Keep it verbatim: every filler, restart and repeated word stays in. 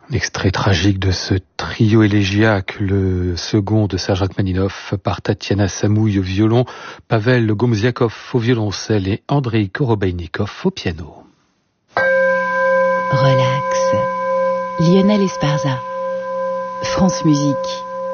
Extrait tragique de ce trio élégiaque, le second de Serge Rachmaninov par Tatiana Samouille au violon, Pavel Gomziakov au violoncelle et Andrei Korobeinikov au piano. Relax. Lionel Esparza. France Musique.